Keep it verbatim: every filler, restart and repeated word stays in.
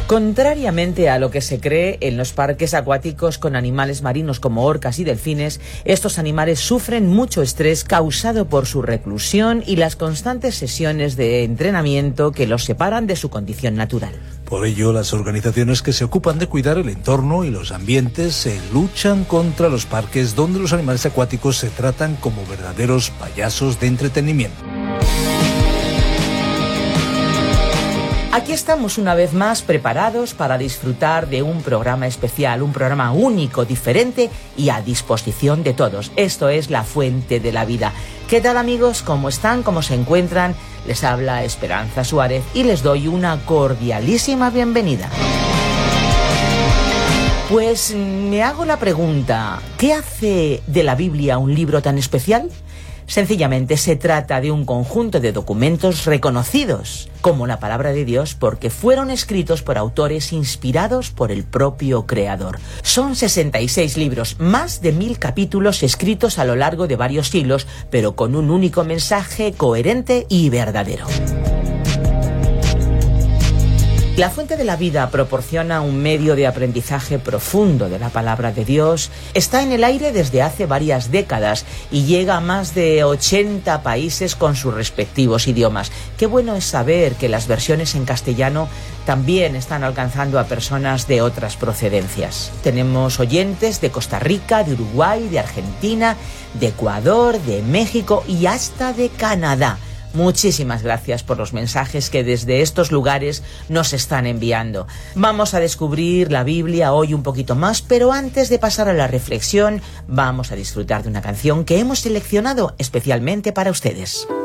Contrariamente a lo que se cree, en los parques acuáticos con animales marinos como orcas y delfines, estos animales sufren mucho estrés causado por su reclusión y las constantes sesiones de entrenamiento que los separan de su condición natural. Por ello, las organizaciones que se ocupan de cuidar el entorno y los ambientes se luchan contra los parques donde los animales acuáticos se tratan como verdaderos payasos de entretenimiento. Aquí estamos una vez más preparados para disfrutar de un programa especial, un programa único, diferente y a disposición de todos. Esto es La Fuente de la Vida. ¿Qué tal, amigos? ¿Cómo están? ¿Cómo se encuentran? Les habla Esperanza Suárez y les doy una cordialísima bienvenida. Pues me hago la pregunta, ¿qué hace de la Biblia un libro tan especial? Sencillamente se trata de un conjunto de documentos reconocidos como la palabra de Dios porque fueron escritos por autores inspirados por el propio Creador. Son sesenta y seis libros, más de mil capítulos escritos a lo largo de varios siglos, pero con un único mensaje coherente y verdadero. La Fuente de la Vida proporciona un medio de aprendizaje profundo de la palabra de Dios. Está en el aire desde hace varias décadas y llega a más de ochenta países con sus respectivos idiomas. Qué bueno es saber que las versiones en castellano también están alcanzando a personas de otras procedencias. Tenemos oyentes de Costa Rica, de Uruguay, de Argentina, de Ecuador, de México y hasta de Canadá. Muchísimas gracias por los mensajes que desde estos lugares nos están enviando. Vamos a descubrir la Biblia hoy un poquito más, pero antes de pasar a la reflexión, vamos a disfrutar de una canción que hemos seleccionado especialmente para ustedes.